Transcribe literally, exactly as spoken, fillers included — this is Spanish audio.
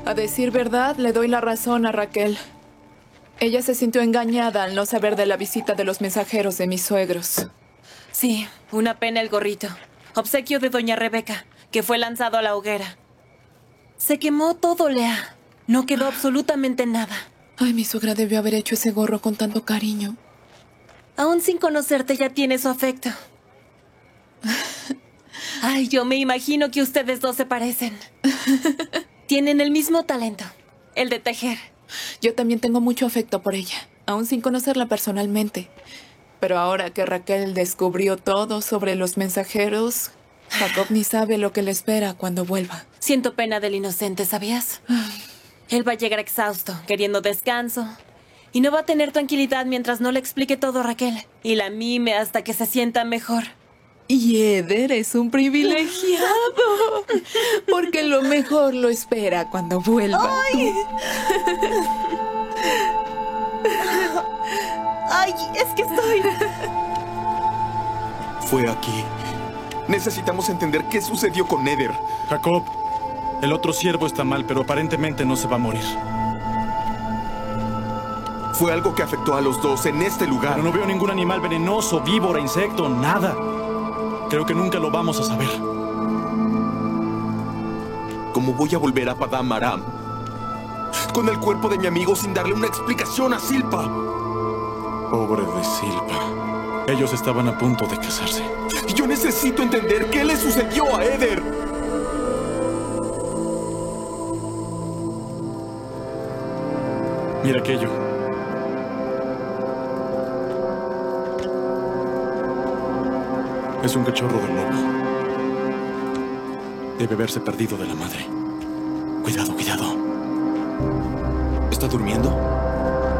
A decir verdad, le doy la razón a Raquel. Ella se sintió engañada al no saber de la visita de los mensajeros de mis suegros. Sí, una pena el gorrito. Obsequio de doña Rebeca, que fue lanzado a la hoguera. Se quemó todo, Lea. No quedó absolutamente nada. Ay, mi suegra debió haber hecho ese gorro con tanto cariño. Aún sin conocerte ya tiene su afecto. Ay, yo me imagino que ustedes dos se parecen. Tienen el mismo talento, el de tejer. Yo también tengo mucho afecto por ella, aún sin conocerla personalmente. Pero ahora que Raquel descubrió todo sobre los mensajeros, Jacob ni sabe lo que le espera cuando vuelva. Siento pena del inocente, ¿sabías? Él va a llegar exhausto, queriendo descanso. Y no va a tener tranquilidad mientras no le explique todo a Raquel. Y la mime hasta que se sienta mejor. Y Eder es un privilegiado, porque lo mejor lo espera cuando vuelva. ¡Ay! ¡Ay, es que estoy... Fue aquí. Necesitamos entender qué sucedió con Eder. Jacob, el otro ciervo está mal, pero aparentemente no se va a morir. Fue algo que afectó a los dos en este lugar. Pero no veo ningún animal venenoso, víbora, insecto, nada. Creo que nunca lo vamos a saber. ¿Cómo voy a volver a Padam Aram con el cuerpo de mi amigo sin darle una explicación a Silpa? Pobre de Silpa. Ellos estaban a punto de casarse. Yo necesito entender qué le sucedió a Eder. Mira aquello. Es un cachorro de lobo. Debe haberse perdido de la madre. Cuidado, cuidado. ¿Está durmiendo?